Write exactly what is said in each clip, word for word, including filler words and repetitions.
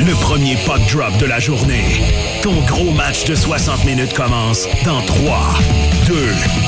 Le premier puck drop de la journée. Ton gros match de soixante minutes commence dans trois, deux,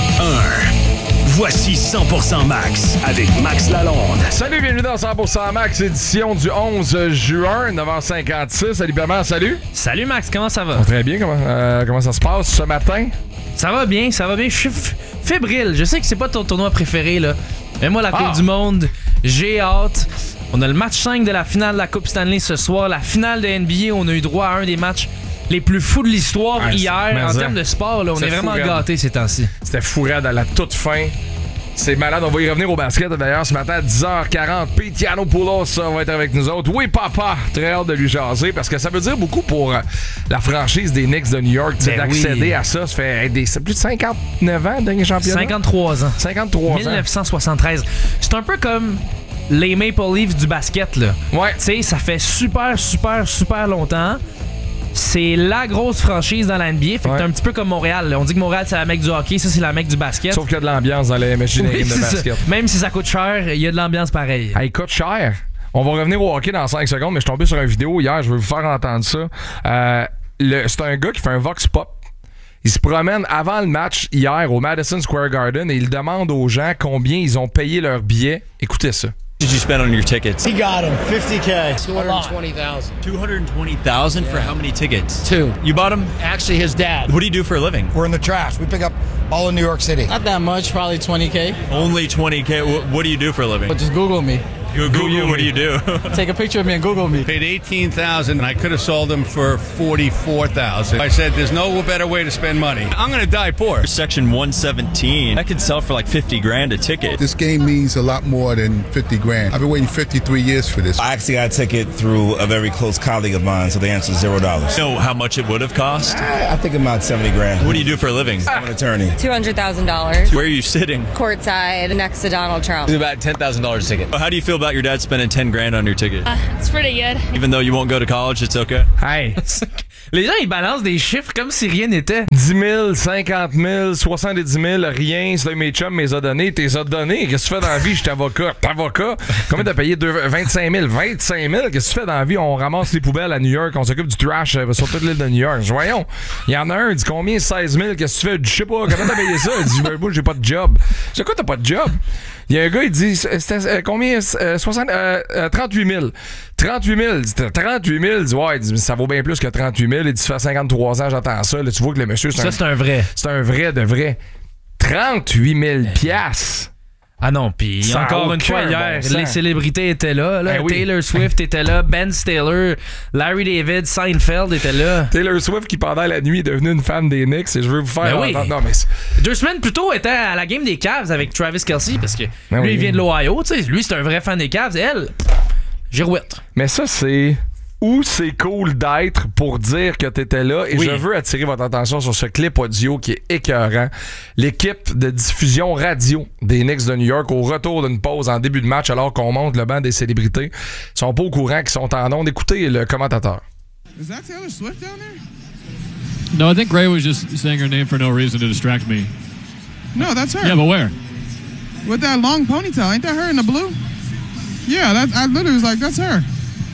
un. Voici cent pour cent Max avec Max Lalonde. Salut, bienvenue dans cent pour cent Max, édition du onze juin, neuf heures cinquante-six. Salut, Bernard, salut. Salut Max, comment ça va? Oh, très bien, comment, euh, comment ça se passe ce matin? Ça va bien, ça va bien. Je suis f- fébrile. Je sais que c'est pas ton tournoi préféré, là. Mais moi, la Coupe Ah. du Monde, j'ai hâte. On a le match cinq de la finale de la Coupe Stanley ce soir. La finale de N B A, on a eu droit à un des matchs les plus fous de l'histoire Ah, hier. En ça. termes de sport, là, on C'est est vraiment fou, gâtés ces temps-ci. C'était fou raide à la toute fin. C'est malade, on va y revenir au basket d'ailleurs ce matin à dix heures quarante. Pete Yiannopoulos va être avec nous autres. Oui, papa, très hâte de lui jaser parce que ça veut dire beaucoup pour euh, la franchise des Knicks de New York Ben d'accéder oui. à ça. Ça fait des, c'est plus de cinquante-neuf ans, dernier championnat. cinquante-trois ans. cinquante-trois ans. dix-neuf cent soixante-treize. C'est un peu comme les Maple Leafs du basket, là. Ouais. Tu sais, ça fait super, super, super longtemps. C'est la grosse franchise dans la N B A. Fait que Ouais. t'es un petit peu comme Montréal, là. On dit que Montréal, c'est la mec du hockey. Ça, c'est la mec du basket. Sauf qu'il y a de l'ambiance dans les M S G Oui, de c'est ça. basket. Même si ça coûte cher, il y a de l'ambiance pareille. Hey, coûte cher. On va revenir au hockey dans cinq secondes, mais je suis tombé sur une vidéo hier, je veux vous faire entendre ça. Euh, le, c'est un gars qui fait un vox pop. Il se promène avant le match hier au Madison Square Garden et il demande aux gens combien ils ont payé leur billet. Écoutez ça. Did you spend on your tickets? He got him. fifty K. two hundred twenty thousand. two hundred twenty thousand for how many tickets? Two. You bought them? Actually, his dad. What do you do for a living? We're in the trash. We pick up all of New York City. Not that much, probably twenty K. Only twenty K. Wh- What do you do for a living? But just Google me. You Google, you, what do you do? Take a picture of me and Google me. Paid eighteen thousand dollars and I could have sold them for forty-four thousand dollars. I said there's no better way to spend money. I'm going to die poor. Section one seventeen. That could sell for like fifty grand a ticket. This game means a lot more than fifty grand. I've been waiting fifty-three years for this. I actually got a ticket through a very close colleague of mine, so the answer is zero dollars. Know how much it would have cost? I, I think about seventy grand. What do you do for a living? I'm an attorney. two hundred thousand dollars. Where are you sitting? Courtside next to Donald Trump. It's about ten thousand dollars a ticket. How do you feel about your dad spending ten grand on your ticket? Uh, it's pretty good. Even though you won't go to college, it's okay? Hey! Les gens, ils balancent des chiffres comme si rien n'était. dix mille, cinquante mille, soixante-dix mille, rien. C'est un mes chums m'les a donné. T'es a donné. Qu'est-ce que tu fais dans la vie? Je suis avocat. T'es avocat? Combien t'as payé? vingt-cinq mille. vingt-cinq mille? Qu'est-ce que tu fais dans la vie? On ramasse les poubelles à New York. On s'occupe du trash euh, sur toute l'île de New York. Voyons. Il y en a un, il dit combien? seize mille. Qu'est-ce que tu fais? Je sais pas. Comment t'as payé ça? Il dit, ben, moi, j'ai pas de job. C'est quoi, t'as pas de job? Il y a un gars, il dit, c'était euh, combien? Euh, soixante, euh, euh, trente-huit mille. trente-huit mille. Il dit, trente-huit mille. Il dit, ouais, il dit, ça vaut bien plus que trente-huit mille. Il dit, ça fait cinquante-trois ans, j'entends ça. Là, tu vois que le monsieur, c'est Ça, un, c'est un vrai. c'est un vrai de vrai. trente-huit mille piastres. Ah non, puis Ça a encore une aucun fois hier, bon sens. les célébrités étaient là. là. Ben oui. Taylor Swift était là, Ben Stiller, Larry David, Seinfeld était là. Taylor Swift qui pendant la nuit est devenue une fan des Knicks et je veux vous faire Ben oui. entendre- non mais c'est- Deux semaines plus tôt, elle était à la game des Cavs avec Travis Kelce parce que Ben lui, oui. il vient de l'Ohio. tu sais. Lui, c'est un vrai fan des Cavs. Et elle, girouette. mais ça c'est où c'est cool d'être pour dire que t'étais là et Oui. je veux attirer votre attention sur ce clip audio qui est écœurant. L'équipe de diffusion radio des Knicks de New York au retour d'une pause en début de match alors qu'on monte le banc des célébrités sont pas au courant qu'ils sont en onde. Écoutez le commentateur. Is that Taylor Swift down there? No, I think Gray was just saying her name for no reason to distract me. No, that's her. Yeah, but where? With that long ponytail. Ain't that her in the blue? Yeah, that, I literally was like, that's her.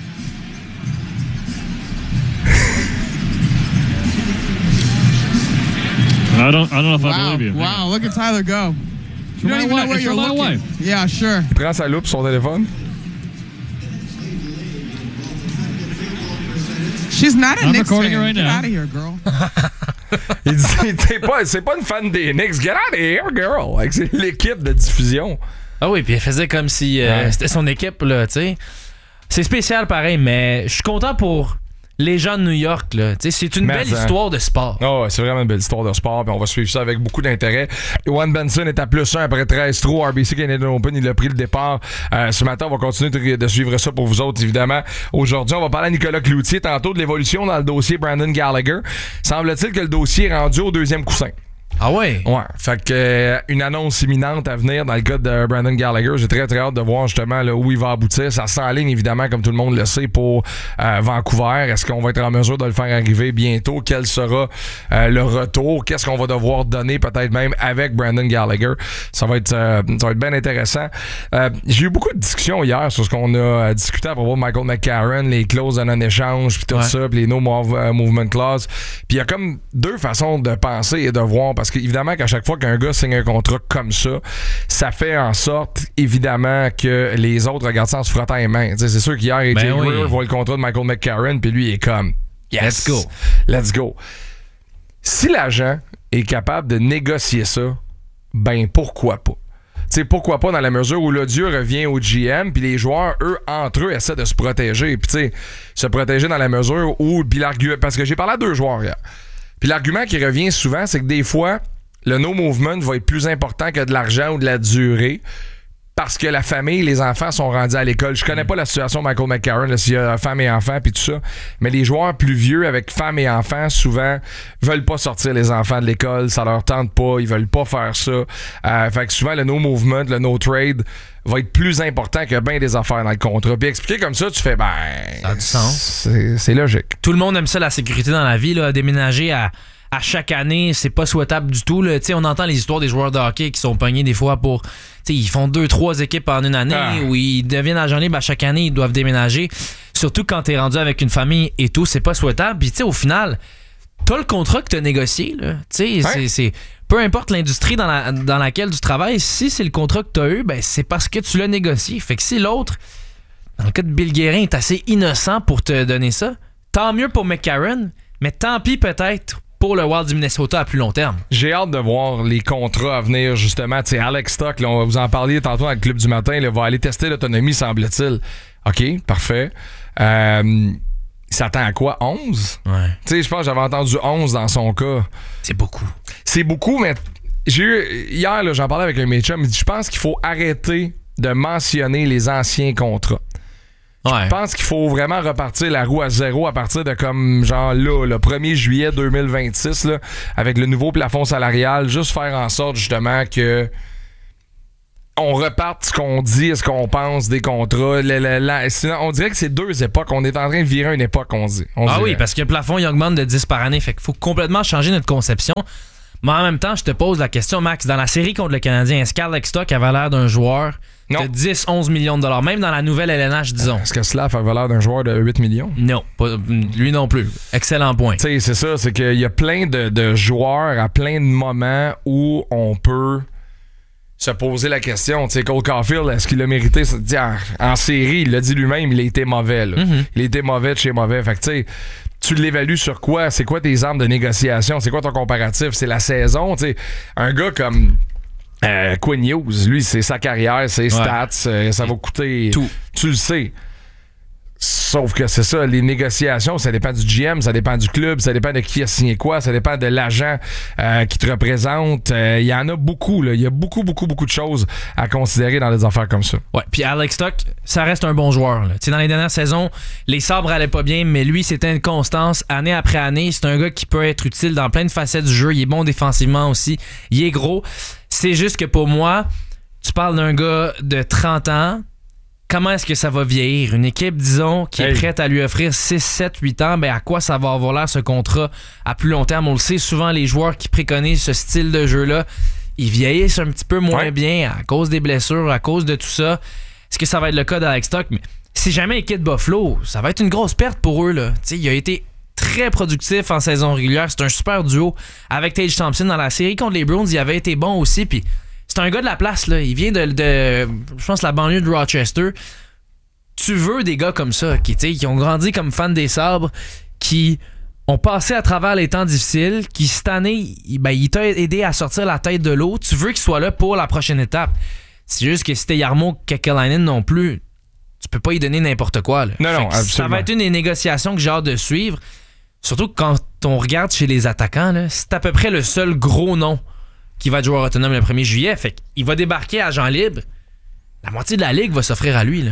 I don't. I don't know if I Wow, believe you. wow, look at Tyler go. You my don't even wife. know where It's you're for my looking. wife. Yeah, sure. Il prend sa loupe sur son téléphone. She's not a I'm Knicks recording fan. it right Get now. out of here, girl. Il dit t'es pas, c'est pas une fan des Knicks. Get out of here, girl. Like, c'est l'équipe de diffusion. Ah oui, puis elle faisait comme si euh, Ouais. c'était son équipe, là, tu sais. C'est spécial pareil, mais je suis content pour les gens de New York, là. Tu sais, c'est une Mais belle ça. histoire de sport. Oh, ouais, c'est vraiment une belle histoire de sport, puis on va suivre ça avec beaucoup d'intérêt. Ewan Benson est à plus un après treize trous. R B C Canadian Open, il a pris le départ. Euh, ce matin, on va continuer de, de suivre ça pour vous autres, évidemment. Aujourd'hui, on va parler à Nicolas Cloutier, tantôt de l'évolution dans le dossier Brandon Gallagher. Semble-t-il que le dossier est rendu au deuxième coussin. Ah ouais? Ouais. Fait que euh, une annonce imminente à venir dans le cas de Brandon Gallagher. J'ai très très hâte de voir justement là, où il va aboutir. Ça s'enligne évidemment, comme tout le monde le sait, pour euh, Vancouver. Est-ce qu'on va être en mesure de le faire arriver bientôt? Quel sera euh, le retour? Qu'est-ce qu'on va devoir donner peut-être même avec Brandon Gallagher? Ça va être, euh, ça va être bien intéressant. Euh, j'ai eu beaucoup de discussions hier sur ce qu'on a discuté à propos de Michael McCarron, les clauses de non-échange, puis tout ouais. ça, puis les no movement clause. Puis il y a comme deux façons de penser et de voir, parce qu'évidemment qu'à chaque fois qu'un gars signe un contrat comme ça, ça fait en sorte évidemment que les autres regardent ça en se frottant les mains. T'sais, c'est sûr qu'hier, A J ben Greer oui. voit le contrat de Michael McCarron, puis lui il est comme yes, let's go. Let's go. Si l'agent est capable de négocier ça, ben pourquoi pas? T'sais, pourquoi pas dans la mesure où l'odieux revient au G M, puis les joueurs, eux, entre eux, essaient de se protéger. Puis, tu sais, se protéger dans la mesure où. Puis l'argument. Parce que j'ai parlé à deux joueurs hier. Puis l'argument qui revient souvent, c'est que des fois, le no movement va être plus important que de l'argent ou de la durée. Parce que la famille, les enfants sont rendus à l'école. Je connais pas la situation de Michael McCarron, là, s'il y a femme et enfants puis tout ça. Mais les joueurs plus vieux avec femme et enfants, souvent, veulent pas sortir les enfants de l'école. Ça leur tente pas. Ils veulent pas faire ça. Euh, fait que souvent, le no movement, le no trade va être plus important que bien des affaires dans le contrat. Puis expliquer comme ça, tu fais, ben... Ça a du sens. C'est, c'est logique. Tout le monde aime ça, la sécurité dans la vie. Là. Déménager à... à chaque année, c'est pas souhaitable du tout. Là. On entend les histoires des joueurs de hockey qui sont pognés des fois pour... T'sais, ils font deux, trois équipes en une année ah. où ils deviennent agents libres à chaque année, ils doivent déménager. Surtout quand t'es rendu avec une famille et tout, c'est pas souhaitable. Puis au final, t'as le contrat que t'as négocié. Là. Ouais. C'est, c'est, peu importe l'industrie dans, la, dans laquelle tu travailles, si c'est le contrat que t'as eu, ben, c'est parce que tu l'as négocié. Fait que si l'autre, dans le cas de Bill Guérin, est assez innocent pour te donner ça, tant mieux pour McCarron, mais tant pis peut-être pour le Wild du Minnesota à plus long terme. J'ai hâte de voir les contrats à venir, justement. Tu sais, Alex Stock, là, on va vous en parler tantôt dans le Club du matin, là, va aller tester l'autonomie, semble-t-il. OK, parfait. Euh, il s'attend à quoi? onze? Ouais. Tu sais, je pense que j'avais entendu onze dans son cas. C'est beaucoup. C'est beaucoup, mais j'ai eu... Hier, là, j'en parlais avec un de mes chums, il dit, je pense qu'il faut arrêter de mentionner les anciens contrats. Ouais. Je pense qu'il faut vraiment repartir la roue à zéro à partir de comme genre là, le premier juillet deux mille vingt-six, là, avec le nouveau plafond salarial, juste faire en sorte justement que on reparte ce qu'on dit, ce qu'on pense des contrats. Le, le, la, sinon, on dirait que c'est deux époques. On est en train de virer une époque, on dit. On ah dirait. Oui, parce que le plafond il augmente de dix par année, fait qu'il faut complètement changer notre conception. Mais en même temps, je te pose la question, Max, dans la série contre le Canadien, est-ce qu'Alex Stock avait l'air d'un joueur de dix à onze millions de dollars, même dans la nouvelle L N H, disons? Est-ce que Slav avait l'air d'un joueur de huit millions? Non, pas, lui non plus. Excellent point. Tu sais, c'est ça, c'est qu'il y a plein de, de joueurs à plein de moments où on peut se poser la question. Tu sais, Cole Caulfield, est-ce qu'il a mérité? En, en série, il l'a dit lui-même, il a été mauvais. Là. Mm-hmm. Il a été mauvais de chez mauvais. Fait que tu sais, tu l'évalues sur quoi? C'est quoi tes armes de négociation? C'est quoi ton comparatif? C'est la saison? Tu sais, un gars comme euh, Quinn Hughes, lui, c'est sa carrière, ses stats, ouais. euh, ça va coûter... Tout. Tu le sais. Sauf que c'est ça, les négociations, ça dépend du G M, ça dépend du club, ça dépend de qui a signé quoi, ça dépend de l'agent euh, qui te représente. Il euh, y en a beaucoup, là. Il y a beaucoup, beaucoup, beaucoup de choses à considérer dans des affaires comme ça. Ouais, puis Alex Stock, ça reste un bon joueur. Tu sais, dans les dernières saisons, les sabres allaient pas bien, mais lui, c'était une constance année après année. C'est un gars qui peut être utile dans plein de facettes du jeu. Il est bon défensivement aussi. Il est gros. C'est juste que pour moi, tu parles d'un gars de trente ans. Comment est-ce que ça va vieillir? Une équipe, disons, qui hey. est prête à lui offrir six, sept, huit ans, ben à quoi ça va avoir l'air ce contrat à plus long terme? On le sait, souvent, les joueurs qui préconisent ce style de jeu-là, ils vieillissent un petit peu moins ouais. bien à cause des blessures, à cause de tout ça. Est-ce que ça va être le cas d'Alex Stock? Mais si jamais il quitte Buffalo, ça va être une grosse perte pour eux. Là. T'sais, il a été très productif en saison régulière. C'est un super duo avec Tage Thompson. Dans la série contre les Bruins, il avait été bon aussi, puis c'est un gars de la place, là. Il vient de, de je pense, la banlieue de Rochester. Tu veux des gars comme ça, qui, qui ont grandi comme fans des sabres, qui ont passé à travers les temps difficiles, qui, cette année, il, ben, il t'a aidé à sortir la tête de l'eau. Tu veux qu'il soit là pour la prochaine étape. C'est juste que si t'es Jarmo Kekalainen non plus, tu peux pas y donner n'importe quoi. Là. Non, non, absolument. Ça va être une des négociations que j'ai hâte de suivre. Surtout quand on regarde chez les attaquants, là, c'est à peu près le seul gros nom qui va être joueur autonome le premier juillet. Fait qu'il va débarquer à agent libre. La moitié de la ligue va s'offrir à lui. Là.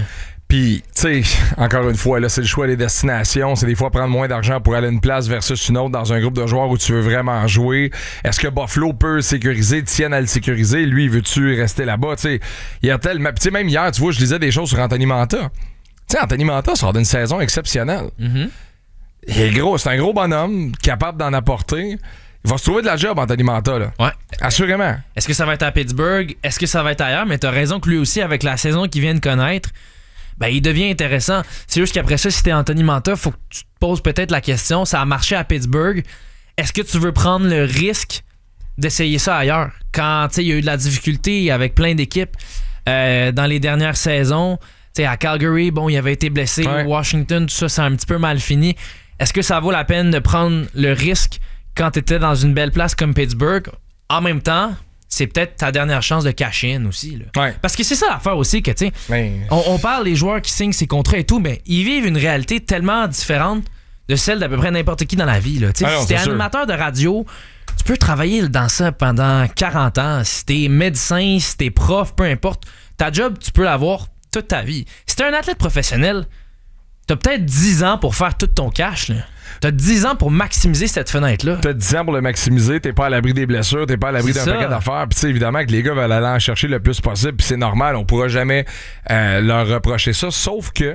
Puis, tu sais, encore une fois, là, c'est le choix des destinations. C'est des fois prendre moins d'argent pour aller à une place versus une autre dans un groupe de joueurs où tu veux vraiment jouer. Est-ce que Buffalo peut le sécuriser, tienne à le sécuriser? Lui, veux-tu rester là-bas? Tu sais, il y a tellement... Tu sais, même hier, tu vois, je lisais des choses sur Anthony Manta. Tu sais, Anthony Manta sort d'une saison exceptionnelle. Mm-hmm. Il est gros, c'est un gros bonhomme, capable d'en apporter. Il va se trouver de la job, Anthony Manta, là. Ouais. Assurément. Est-ce que ça va être à Pittsburgh? Est-ce que ça va être ailleurs? Mais t'as raison que lui aussi, avec la saison qu'il vient de connaître, ben, il devient intéressant. C'est juste qu'après ça, si t'es Anthony Manta, faut que tu te poses peut-être la question, ça a marché à Pittsburgh, est-ce que tu veux prendre le risque d'essayer ça ailleurs? Quand, tu sais, il y a eu de la difficulté avec plein d'équipes euh, dans les dernières saisons, tu sais, à Calgary, bon, il avait été blessé, ouais. Washington, tout ça, c'est un petit peu mal fini. Est-ce que ça vaut la peine de prendre le risque quand t'étais dans une belle place comme Pittsburgh? En même temps, c'est peut-être ta dernière chance de cash in aussi. Là. Ouais. Parce que c'est ça l'affaire aussi que, tu sais, mais... on, on parle des joueurs qui signent ces contrats et tout, mais ils vivent une réalité tellement différente de celle d'à peu près n'importe qui dans la vie. Là. Ah non, si t'es animateur de radio, tu peux travailler dans ça pendant quarante ans. Si t'es médecin, si t'es prof, peu importe, ta job, tu peux l'avoir toute ta vie. Si t'es un athlète professionnel, t'as peut-être dix ans pour faire tout ton cash, là. T'as dix ans pour maximiser cette fenêtre-là. T'as dix ans pour le maximiser, t'es pas à l'abri des blessures, t'es pas à l'abri c'est d'un ça. paquet d'affaires. Puis tu sais, évidemment que les gars veulent aller en chercher le plus possible, puis c'est normal, on pourra jamais euh, leur reprocher ça. Sauf que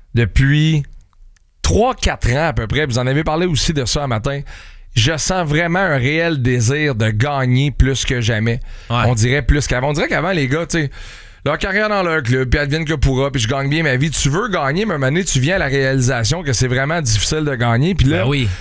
depuis trois quatre ans à peu près, vous en avez parlé aussi de ça un matin, je sens vraiment un réel désir de gagner plus que jamais. Ouais. On dirait plus qu'avant. On dirait qu'avant, les gars, tu sais, leur carrière dans leur club, puis advienne que pourra, puis je gagne bien ma vie. Tu veux gagner, mais à un moment donné, tu viens à la réalisation que c'est vraiment difficile de gagner. Puis là, ben oui.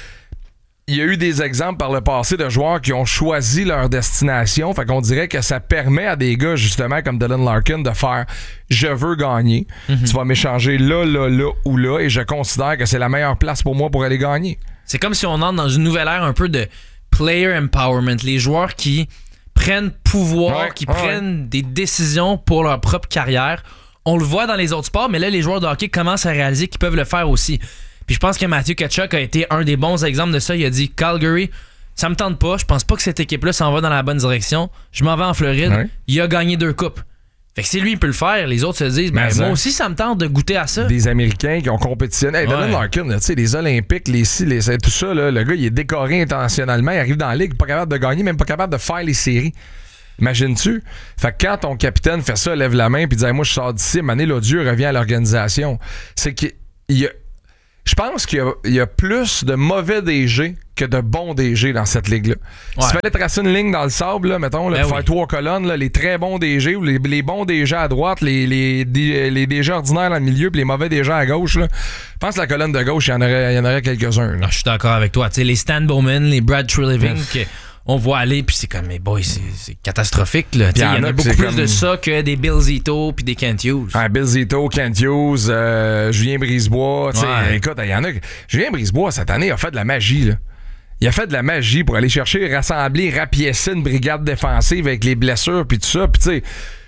il y a eu des exemples par le passé de joueurs qui ont choisi leur destination. Fait qu'on dirait que ça permet à des gars, justement, comme Dylan Larkin, de faire « je veux gagner mm-hmm. ». Tu vas m'échanger là, là, là ou là, et je considère que c'est la meilleure place pour moi pour aller gagner. C'est comme si on entre dans une nouvelle ère un peu de player empowerment. Les joueurs qui prennent pouvoir, ouais, qui ouais. prennent des décisions pour leur propre carrière. On le voit dans les autres sports, mais là, les joueurs de hockey commencent à réaliser qu'ils peuvent le faire aussi. Puis je pense que Matthew Tkachuk a été un des bons exemples de ça. Il a dit « Calgary, ça me tente pas. Je pense pas que cette équipe-là s'en va dans la bonne direction. Je m'en vais en Floride. Ouais. Il a gagné deux coupes. » Fait que si lui, il peut le faire, les autres se disent ben, « moi aussi, ça me tente de goûter à ça. » Des Américains qui ont compétitionné. Hey, Dylan Larkin, tu sais, les Olympiques, les ci, les ça, tout ça, là, le gars, il est décoré intentionnellement. Il arrive dans la ligue, pas capable de gagner, même pas capable de faire les séries. Imagines-tu? Fait que quand ton capitaine fait ça, lève la main puis dit hey, « moi, je sors d'ici, Mané l'odieux revient à l'organisation. » C'est qu'il y a... Je pense qu'il y a, il y a plus de mauvais D G que de bons D G dans cette ligue-là. Ouais. S'il fallait tracer une ligne dans le sable, là, mettons, là, ben pour oui. faire trois colonnes, là, les très bons D G ou les, les bons D G à droite, les, les, les, les D G ordinaires dans le milieu puis les mauvais D G à gauche, là, je pense que la colonne de gauche, il y en aurait, il y en aurait quelques-uns. Là. Je suis d'accord avec toi. T'sais, les Stan Bowman, les Brad Treliving, on voit aller, puis c'est comme, mais boy, c'est, c'est catastrophique. Il y en a, a beaucoup plus comme... de ça que des Bill Zito puis des Kent Hughes. Ah, Bill Zito, Kent Hughes, euh, Julien Brisebois. Ouais. Écoute, il y en a. Julien Brisebois, cette année, a fait de la magie. Là. Il a fait de la magie pour aller chercher, rassembler, rapiécer une brigade défensive avec les blessures, puis tout ça. Puis tu sais,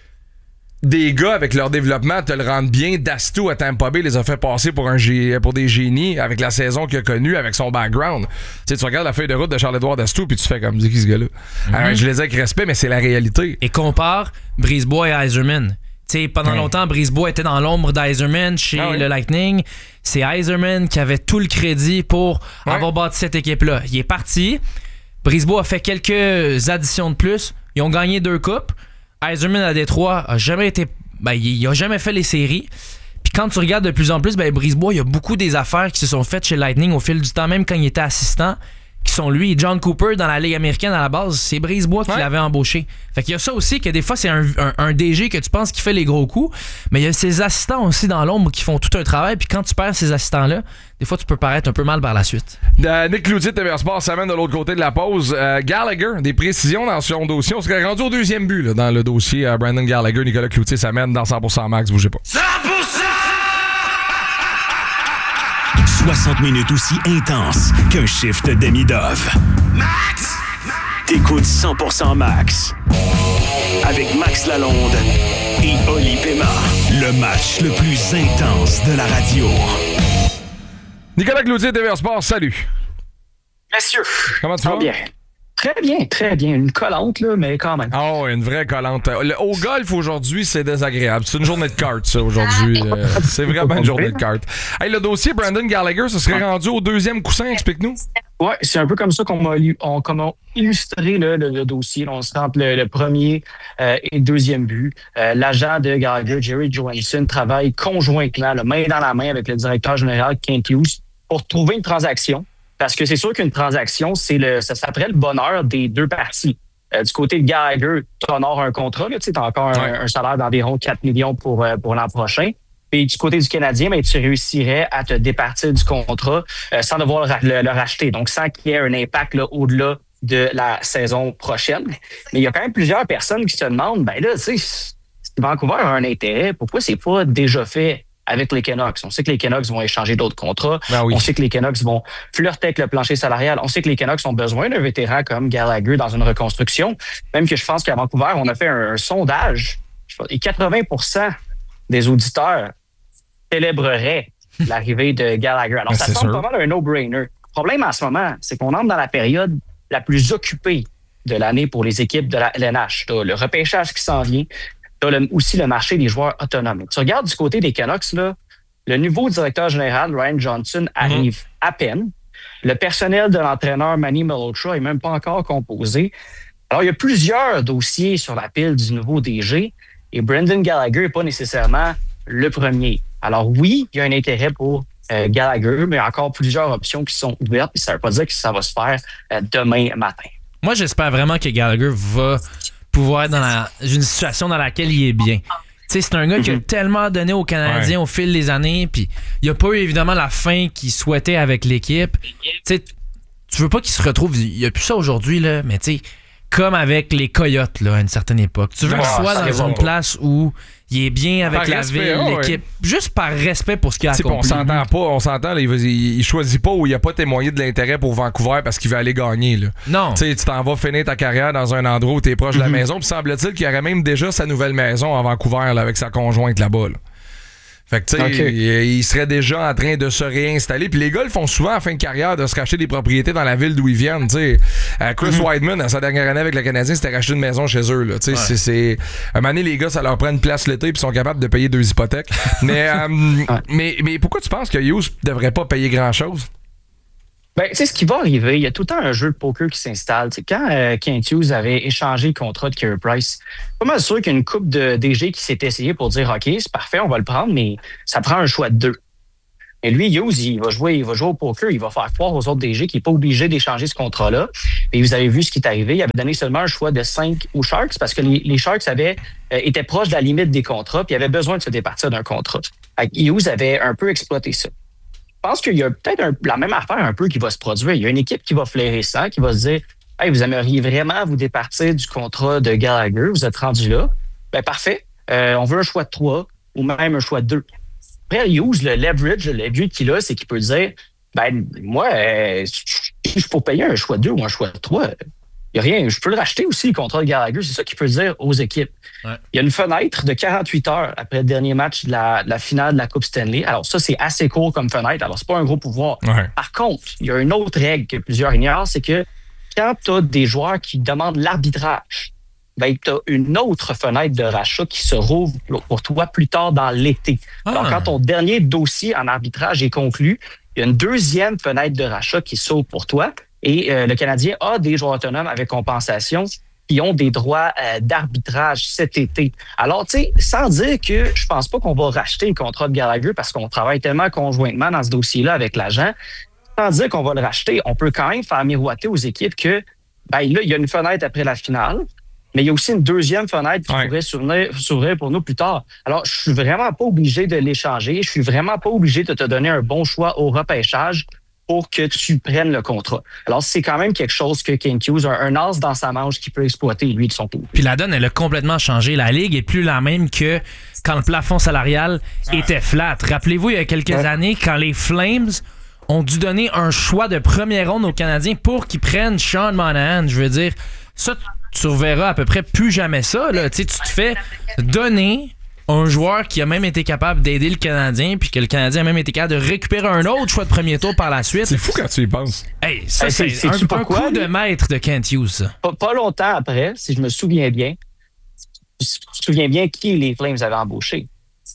des gars avec leur développement te le rendent bien. Dastou à Tampa Bay les a fait passer pour, un gé- pour des génies avec la saison qu'il a connue, avec son background. Tu sais, tu regardes la feuille de route de Charles-Édouard Dastou puis tu fais comme, dis qui ce gars-là? Mm-hmm. Alors, je les ai avec respect, mais c'est la réalité. Et compare Brisebois et Yzerman. Tu sais, pendant ouais. longtemps, Brisebois était dans l'ombre d'Yzerman chez ah oui. le Lightning. C'est Yzerman qui avait tout le crédit pour ouais. avoir bâti cette équipe-là. Il est parti. Brisebois a fait quelques additions de plus. Ils ont gagné deux coupes. Yzerman à Détroit a jamais été. Ben, il a jamais fait les séries. Puis quand tu regardes de plus en plus, ben, Brisebois, il y a beaucoup des affaires qui se sont faites chez Lightning au fil du temps, même quand il était assistant, qui sont lui. John Cooper, dans la Ligue américaine à la base, c'est Brisebois qui ouais. l'avait embauché. Fait qu'il y a ça aussi, que des fois, c'est un, un, un D G que tu penses qui fait les gros coups, mais il y a ses assistants aussi dans l'ombre qui font tout un travail. Puis quand tu perds ces assistants-là, des fois, tu peux paraître un peu mal par la suite. Euh, Nick Cloutier de T V R Sport s'amène de l'autre côté de la pause. Euh, Gallagher, des précisions dans son dossier. On serait rendu au deuxième but là, dans le dossier. Euh, Brandon Gallagher, Nicolas Cloutier s'amène dans cent pour cent max. Bougez pas. cent pour cent soixante minutes aussi intenses qu'un shift demi-dove. Max! T'écoutes cent pour cent Max. Avec Max Lalonde et Oli Pema. Le match le plus intense de la radio. Nicolas Cloutier, T V R Sport, salut. Messieurs, comment tu vas? Bien. Très bien, très bien. Une collante, là, mais quand même. Oh, une vraie collante. Le, au golf, aujourd'hui, c'est désagréable. C'est une journée de cartes, ça, aujourd'hui. Euh, c'est vraiment une journée de cartes. Hey, le dossier Brandon Gallagher, ça serait rendu au deuxième coussin, explique-nous. Oui, c'est un peu comme ça qu'on m'a on, comme on illustré là, le, le dossier. On se rend entre le, le premier euh, et le deuxième but. Euh, l'agent de Gallagher, Jerry Johansson, travaille conjointement, là, main dans la main avec le directeur général Kent Hughes pour trouver une transaction. Parce que c'est sûr qu'une transaction, c'est le, ça s'appelle le bonheur des deux parties. Euh, du côté de Gallagher, tu honores un contrat, tu as encore un, ouais. un salaire d'environ quatre millions pour, euh, pour l'an prochain. Et du côté du Canadien, ben, tu réussirais à te départir du contrat euh, sans devoir le, le, le racheter. Donc, sans qu'il y ait un impact là, au-delà de la saison prochaine. Mais il y a quand même plusieurs personnes qui se demandent, ben là, tu sais, si Vancouver a un intérêt, pourquoi c'est pas déjà fait avec les Canucks? On sait que les Canucks vont échanger d'autres contrats. Ben oui. On sait que les Canucks vont flirter avec le plancher salarial. On sait que les Canucks ont besoin d'un vétéran comme Gallagher dans une reconstruction. Même que je pense qu'à Vancouver, on a fait un, un sondage et quatre-vingts pour cent des auditeurs célébreraient l'arrivée de Gallagher. Alors, ben, ça semble pas mal un no-brainer. Le problème en ce moment, c'est qu'on entre dans la période la plus occupée de l'année pour les équipes de la L N H. T'as le repêchage qui s'en vient. Tu as aussi le marché des joueurs autonomes. Tu regardes du côté des Canucks, là, le nouveau directeur général, Ryan Johnson, arrive mm-hmm. à peine. Le personnel de l'entraîneur Manny Malhotra n'est même pas encore composé. Alors, il y a plusieurs dossiers sur la pile du nouveau D G et Brendan Gallagher n'est pas nécessairement le premier. Alors oui, il y a un intérêt pour euh, Gallagher, mais il y a encore plusieurs options qui sont ouvertes et ça ne veut pas dire que ça va se faire euh, demain matin. Moi, j'espère vraiment que Gallagher va pouvoir être dans la, une situation dans laquelle il est bien. Tu sais, c'est un gars mm-hmm. qui a tellement donné aux Canadiens ouais. au fil des années, puis il n'a pas eu évidemment la fin qu'il souhaitait avec l'équipe. Tu sais, tu veux pas qu'il se retrouve, il n'y a plus ça aujourd'hui, là, mais tu sais, comme avec les Coyotes là, à une certaine époque. Tu veux qu'il soit dans une bon. place où il est bien avec par la respect, ville, oh, l'équipe, ouais. juste par respect pour ce qu'il a accompli. On s'entend pas, on s'entend, là, il, il, il choisit pas ou il a pas témoigné de l'intérêt pour Vancouver parce qu'il veut aller gagner. Là. Non. T'sais, tu t'en vas finir ta carrière dans un endroit où tu es proche mm-hmm. de la maison, puis semble-t-il qu'il y aurait même déjà sa nouvelle maison à Vancouver là, avec sa conjointe là-bas. Là. Fait que, tu sais, okay. il, il serait déjà en train de se réinstaller. Puis les gars, ils font souvent en fin de carrière de se racheter des propriétés dans la ville d'où ils viennent. Tu sais, Chris mm-hmm. Weidman, à sa dernière année avec le Canadien, c'était racheter une maison chez eux. Là. Tu sais, ouais. c'est, c'est... Un moment donné, les gars, ça leur prend une place l'été puis ils sont capables de payer deux hypothèques. mais, euh, ouais. mais, mais pourquoi tu penses que Hughes devrait pas payer grand-chose? Ben, tu sais, ce qui va arriver, il y a tout le temps un jeu de poker qui s'installe. T'sais, quand euh, Kent Hughes avait échangé le contrat de Carey Price, pas mal sûr qu'il y a une couple de D G qui s'est essayé pour dire « OK, c'est parfait, on va le prendre, mais ça prend un choix de deux. » Et lui, Hughes, il va jouer, il va jouer au poker, il va faire croire aux autres D G qu'il n'est pas obligé d'échanger ce contrat-là. Et vous avez vu ce qui est arrivé, il avait donné seulement un choix de cinq aux Sharks parce que les, les Sharks avaient, euh, étaient proches de la limite des contrats puis avaient besoin de se départir d'un contrat. Hughes avait un peu exploité ça. Je pense qu'il y a peut-être un, la même affaire un peu qui va se produire. Il y a une équipe qui va flairer ça, qui va se dire « Hey, vous aimeriez vraiment vous départir du contrat de Gallagher, vous êtes rendu là. Ben parfait, euh, on veut un choix de trois ou même un choix de deux. » Après, Hughes, le leverage, le leverage qu'il a, c'est qu'il peut dire « Ben moi, euh, il faut payer un choix de deux ou un choix de trois. Il n'y a rien, je peux le racheter aussi, le contrat de Gallagher. » C'est ça qu'il peut dire aux équipes. Ouais. Il y a une fenêtre de quarante-huit heures après le dernier match de la, de la finale de la Coupe Stanley. Alors ça, c'est assez court comme fenêtre. Alors, c'est pas un gros pouvoir. Ouais. Par contre, il y a une autre règle que plusieurs ignorent, c'est que quand tu as des joueurs qui demandent l'arbitrage, ben, tu as une autre fenêtre de rachat qui se rouvre pour toi plus tard dans l'été. Ah. Alors, quand ton dernier dossier en arbitrage est conclu, il y a une deuxième fenêtre de rachat qui s'ouvre pour toi. Et euh, le Canadien a des joueurs autonomes avec compensation qui ont des droits euh, d'arbitrage cet été. Alors, tu sais, sans dire que je pense pas qu'on va racheter le contrat de Gallagher parce qu'on travaille tellement conjointement dans ce dossier-là avec l'agent, sans dire qu'on va le racheter, on peut quand même faire miroiter aux équipes que, ben là, il y a une fenêtre après la finale, mais il y a aussi une deuxième fenêtre qui ouais. pourrait s'ouvrir, s'ouvrir pour nous plus tard. Alors, je suis vraiment pas obligé de l'échanger, je suis vraiment pas obligé de te donner un bon choix au repêchage pour que tu prennes le contrat. Alors, c'est quand même quelque chose que Kent Hughes a un as dans sa manche qui peut exploiter, lui, de son tour. Puis la donne, elle a complètement changé. La Ligue est plus la même que quand le plafond salarial était flat. Rappelez-vous, il y a quelques ouais. années, quand les Flames ont dû donner un choix de première ronde aux Canadiens pour qu'ils prennent Sean Monahan. Je veux dire, ça, tu reverras à peu près plus jamais ça. Là. Tu sais, tu te fais donner un joueur qui a même été capable d'aider le Canadien, puis que le Canadien a même été capable de récupérer un autre choix de premier tour par la suite. C'est fou quand tu y penses. Hey, ça, hey, c'est, c'est, un, c'est un coup de maître de Kent Hughes, ça. Pas, pas longtemps après, si je me souviens bien, je me souviens bien qui les Flames avaient embauché.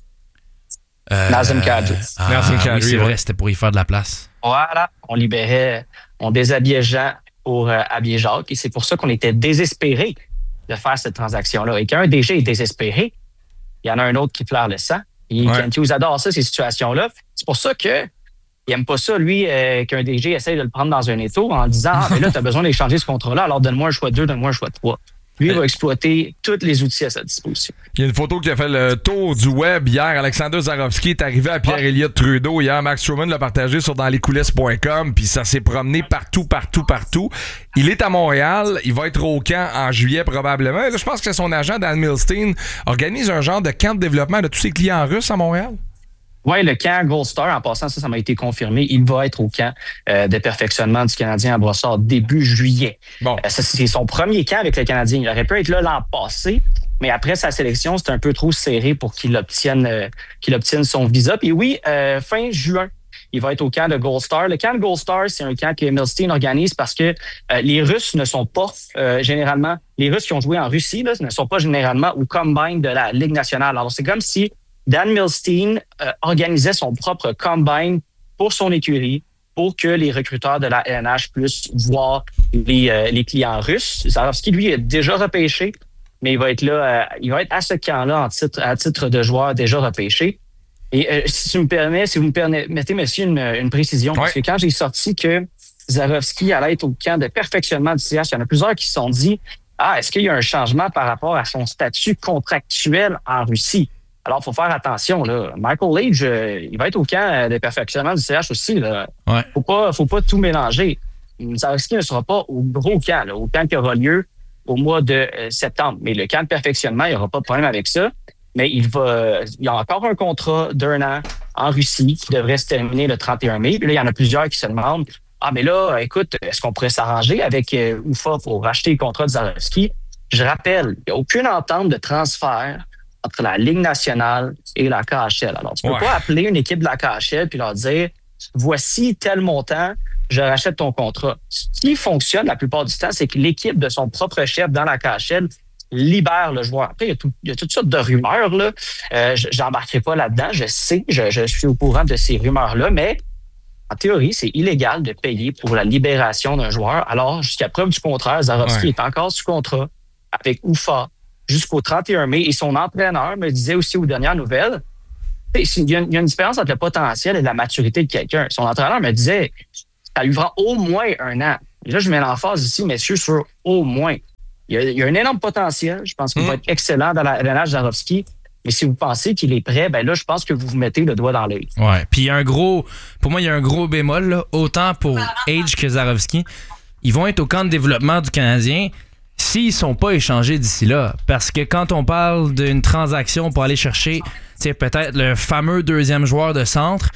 Euh, Nazem Kadri. Ah, Nazem Kadri, oui, c'est vrai, c'était pour y faire de la place. Voilà, on libérait, on déshabillait Jean pour euh, habiller Jacques, et c'est pour ça qu'on était désespérés de faire cette transaction-là. Et quand un D G est désespéré, il y en a un autre qui pleure le sang. Et ouais. Kent Hughes adore ça, ces situations-là. C'est pour ça que il aime pas ça, lui, euh, qu'un D G essaye de le prendre dans un étau en disant « Ah, mais là, tu as besoin d'échanger ce contrat-là, alors donne-moi un choix de deux, donne-moi un choix de trois. » Lui, il va exploiter tous les outils à sa disposition. Il y a une photo qui a fait le tour du web hier. Alexander Zarovski est arrivé à Pierre-Éliott Trudeau hier. Max Truman l'a partagé sur dans les coulisses point com, puis ça s'est promené partout, partout, partout. Il est à Montréal. Il va être au camp en juillet probablement. Et là, je pense que son agent, Dan Milstein, organise un genre de camp de développement de tous ses clients russes à Montréal. Oui, le camp Gold Star, en passant, ça, ça m'a été confirmé. Il va être au camp euh, de perfectionnement du Canadien à Brossard début juillet. Bon. Euh, ça, c'est son premier camp avec le Canadien. Il aurait pu être là l'an passé, mais après sa sélection, c'était un peu trop serré pour qu'il obtienne, euh, qu'il obtienne son visa. Puis oui, euh, fin juin, il va être au camp de Gold Star. Le camp de Gold Star, c'est un camp que Milstein organise parce que euh, les Russes ne sont pas euh, généralement... Les Russes qui ont joué en Russie là, ne sont pas généralement au combine de la Ligue nationale. Alors, c'est comme si Dan Milstein euh, organisait son propre combine pour son écurie, pour que les recruteurs de la L N H puissent voir les, euh, les clients russes. Zarovski, lui, est déjà repêché, mais il va être là, euh, il va être à ce camp-là en titre, à titre de joueur déjà repêché. Et euh, si tu me permets, si vous me permettez, monsieur, une, une précision, ouais. Parce que quand j'ai sorti que Zarovski allait être au camp de perfectionnement du C H, il y en a plusieurs qui se sont dit « Ah, est-ce qu'il y a un changement par rapport à son statut contractuel en Russie? » Alors, il faut faire attention, là. Michael Leach, euh, il va être au camp de perfectionnement du C H aussi, là. Ouais. Faut pas, faut pas tout mélanger. Zarovski ne sera pas au gros camp, là, au camp qui aura lieu au mois de euh, septembre. Mais le camp de perfectionnement, il n'y aura pas de problème avec ça. Mais il va, il y a encore un contrat d'un an en Russie qui devrait se terminer le trente et un mai. Puis là, il y en a plusieurs qui se demandent, ah, mais là, écoute, est-ce qu'on pourrait s'arranger avec euh, U F A pour racheter le contrat de Zarovski? Je rappelle, il n'y a aucune entente de transfert entre la Ligue nationale et la K H L. Alors, tu ne peux ouais. pas appeler une équipe de la K H L puis leur dire « Voici tel montant, je rachète ton contrat. » Ce qui fonctionne la plupart du temps, c'est que l'équipe de son propre chef dans la K H L libère le joueur. Après, il y a, tout, il y a toutes sortes de rumeurs, là. Euh, je n'embarquerai pas là-dedans. Je sais, je, je suis au courant de ces rumeurs-là, mais en théorie, c'est illégal de payer pour la libération d'un joueur. Alors, jusqu'à preuve du contraire, Zarovski ouais. est encore sous contrat avec U F A jusqu'au trente et un mai. Et son entraîneur me disait aussi aux dernières nouvelles, il y a une, il y a une différence entre le potentiel et la maturité de quelqu'un. Son entraîneur me disait, ça lui prend au moins un an. Et là, je mets l'emphase ici, messieurs, sur au moins. Il y a, il y a un énorme potentiel. Je pense qu'il mmh. va être excellent dans la L N H Zarovski. Mais si vous pensez qu'il est prêt, ben là, je pense que vous vous mettez le doigt dans l'œil. Ouais. Puis il y a un gros, pour moi, il y a un gros bémol, là, autant pour Age que Zarovski. Ils vont être au camp de développement du Canadien s'ils ne sont pas échangés d'ici là. Parce que quand on parle d'une transaction pour aller chercher peut-être le fameux deuxième joueur de centre,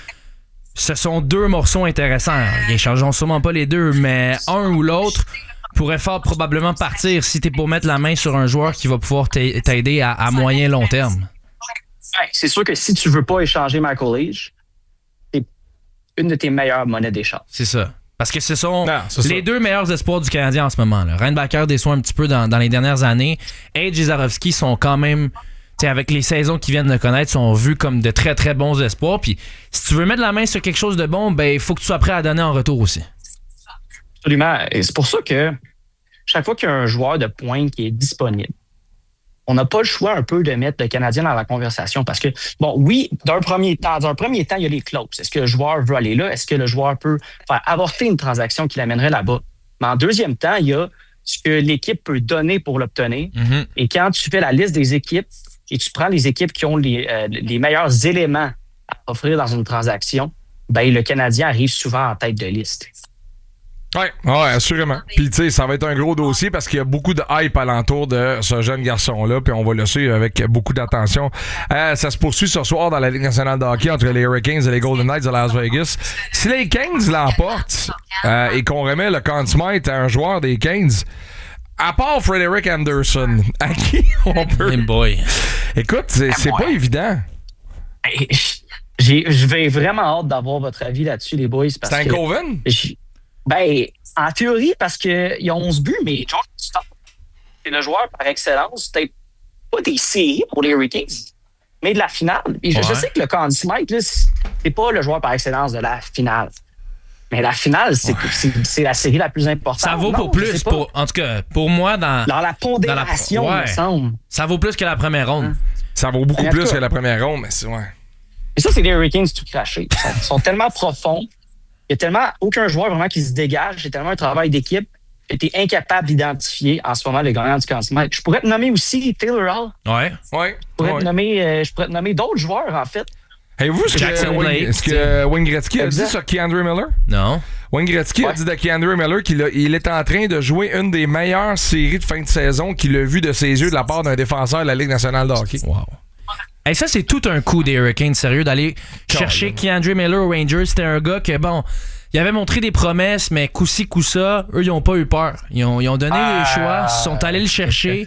ce sont deux morceaux intéressants. Ils n'échangeront sûrement pas les deux, mais un ou l'autre pourrait fort probablement partir si tu es pour mettre la main sur un joueur qui va pouvoir t'aider à, à moyen long terme. C'est sûr que si tu veux pas échanger Michael Leach, c'est une de tes meilleures monnaies d'échange. C'est ça. Parce que ce sont non, c'est les ça. deux meilleurs espoirs du Canadien en ce moment. Reinbacker déçoit un petit peu dans, dans les dernières années. Age et Zarovski sont quand même, avec les saisons qui viennent de connaître, sont vus comme de très très bons espoirs. Puis si tu veux mettre la main sur quelque chose de bon, ben il faut que tu sois prêt à donner en retour aussi. Absolument. Et c'est pour ça que chaque fois qu'il y a un joueur de pointe qui est disponible, on n'a pas le choix un peu de mettre le Canadien dans la conversation parce que, bon, oui, d'un premier temps, dans un premier temps, il y a les clauses. Est-ce que le joueur veut aller là? Est-ce que le joueur peut faire avorter une transaction qui l'amènerait là-bas? Mais en deuxième temps, il y a ce que l'équipe peut donner pour l'obtenir. Mm-hmm. Et quand tu fais la liste des équipes et tu prends les équipes qui ont les, euh, les meilleurs éléments à offrir dans une transaction, ben le Canadien arrive souvent en tête de liste. Oui, ouais, assurément. Puis, tu sais, ça va être un gros dossier parce qu'il y a beaucoup de hype alentour de ce jeune garçon-là, puis on va le suivre avec beaucoup d'attention. Euh, ça se poursuit ce soir dans la Ligue nationale de hockey entre les Hurricanes et les Golden Knights de Las Vegas. Si les Kings l'emportent euh, et qu'on remet le Conn Smythe à un joueur des Kings, à part Frederick Anderson, à qui on peut... Hey boy. Écoute, c'est, c'est pas évident. J'ai, je vais vraiment hâte d'avoir votre avis là-dessus, les boys. Parce c'est un que, Coven? Ben, en théorie, parce qu'il a onze buts, mais John Stockton, c'est le joueur par excellence. Peut-être pas des séries pour les Hurricanes, mais de la finale. Et je, ouais. je sais que le Conn Smythe, là, c'est pas le joueur par excellence de la finale. Mais la finale, c'est, ouais. c'est, c'est la série la plus importante. Ça vaut non, pour plus. Pour, en tout cas, pour moi, dans, dans la pondération, dans la, ouais, il me semble. Ça vaut plus que la première ronde. Hein? Ça vaut beaucoup plus cas, que la première ronde, mais c'est ouais. Et ça, c'est les Hurricanes tout crachés. Ils sont, sont tellement profonds. Il y a tellement aucun joueur vraiment qui se dégage. C'est tellement un travail d'équipe. J'ai été incapable d'identifier en ce moment le gagnant du Conn Smythe. Je pourrais te nommer aussi Taylor Hall. Ouais. Ouais. Je pourrais, ouais. Te nommer, euh, je pourrais te nommer d'autres joueurs, en fait. Avez-vous ce que, Wayne, ce que Wayne Gretzky a dit sur Keandre Miller? Non. Wayne Gretzky ouais. a dit de Keandre Miller qu'il a, il est en train de jouer une des meilleures séries de fin de saison qu'il a vues de ses yeux de la part d'un défenseur de la Ligue nationale de hockey. Wow. Et ça, c'est tout un coup des Hurricanes, sérieux, d'aller chercher Keandre Miller aux Rangers. C'était un gars que, bon, il avait montré des promesses, mais coup-ci, coup-ça, eux, ils n'ont pas eu peur. Ils ont, ils ont donné ah. les choix, ils sont allés le chercher.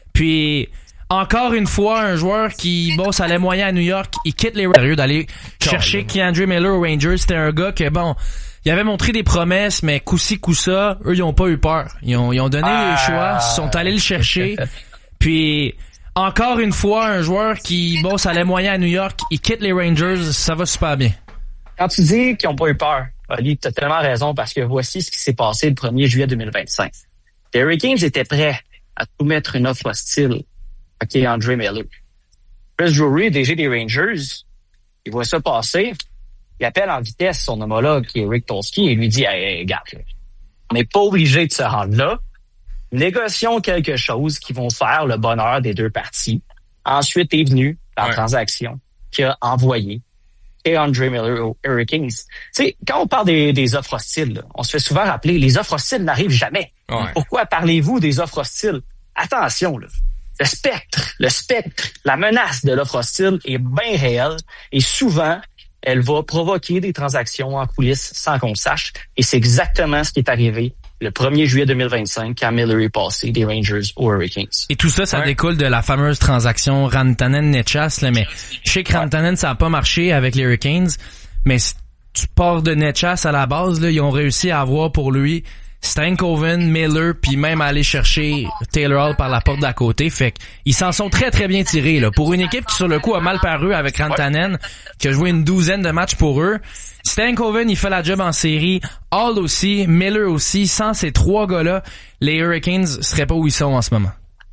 Puis, encore une fois, un joueur qui, bon, ça allait moyen à New York, il quitte les Rangers d'aller chercher Keandre Miller aux Rangers. C'était un gars que, bon, il avait montré des promesses, mais coup-ci, coup-ça, eux, ils n'ont pas eu peur. Ils ont, ils ont donné ah. les choix, ils sont allés le chercher. Puis... Encore une fois, un joueur qui, bon, ça allait moyen à New York, il quitte les Rangers, ça va super bien. Quand tu dis qu'ils n'ont pas eu peur, Ali, tu as tellement raison parce que voici ce qui s'est passé le premier juillet deux mille vingt-cinq. Les Hurricanes étaient prêts à tout mettre une offre hostile à Keandre Miller. Chris Drury, D G des Rangers, il voit ça passer, il appelle en vitesse son homologue qui est Rick Tolsky et lui dit hey, « Hey, gars, on n'est pas obligé de se rendre là. Négocions quelque chose qui vont faire le bonheur des deux parties. » Ensuite est venue la ouais. transaction qui a envoyé Keandre Miller aux Hurricanes. Tu sais, quand on parle des, des offres hostiles, là, on se fait souvent rappeler, les offres hostiles n'arrivent jamais. Ouais. Pourquoi parlez-vous des offres hostiles? Attention, là. Le spectre, le spectre, la menace de l'offre hostile est bien réelle et souvent, elle va provoquer des transactions en coulisses sans qu'on le sache. Et c'est exactement ce qui est arrivé le premier juillet deux mille vingt-cinq, quand Miller est passé des Rangers aux Hurricanes. Et tout ça, ça ouais. découle de la fameuse transaction Rantanen-Netchas, là, mais je sais que Rantanen, ça n'a pas marché avec les Hurricanes, mais si tu pars de Netchas à la base, là, ils ont réussi à avoir pour lui Stankoven, Miller, puis même aller chercher Taylor Hall par la porte d'à côté. Fait qu'ils s'en sont très très bien tirés, là. Pour une équipe qui sur le coup a mal paru avec Rantanen, ouais. qui a joué une douzaine de matchs pour eux. Stankoven, il fait la job en série. Hall aussi, Miller aussi. Sans ces trois gars-là, les Hurricanes seraient pas où ils sont en ce moment.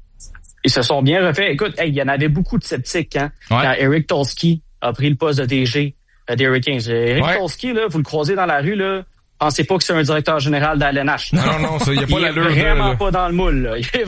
Ils se sont bien refaits. Écoute, hey, il y en avait beaucoup de sceptiques, hein, ouais. quand Eric Tolsky a pris le poste de D G euh, des Hurricanes. Eric ouais. Tolsky, là, vous le croisez dans la rue, là, pensez pas que c'est un directeur général de la L N H. Non, non, non, il n'y a pas il l'allure. Il est vraiment de, pas dans le moule, là. Il est